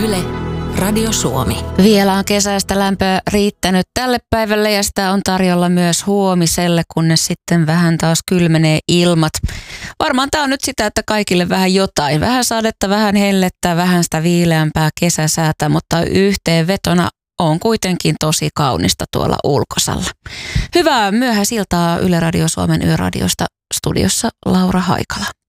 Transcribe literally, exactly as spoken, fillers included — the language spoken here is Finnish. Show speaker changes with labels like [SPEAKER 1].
[SPEAKER 1] Yle, Radio Suomi.
[SPEAKER 2] Vielä on kesäistä lämpöä riittänyt tälle päivälle ja sitä on tarjolla myös huomiselle, kunnes sitten vähän taas kylmenee ilmat. Varmaan tämä on nyt sitä, että kaikille vähän jotain. Vähän sadetta, vähän hellettä, vähän sitä viileämpää kesäsäätä, mutta yhteenvetona on kuitenkin tosi kaunista tuolla ulkosalla. Hyvää myöhäisiltaa Yle Radio Suomen Yöradiosta, studiossa Laura Haikala.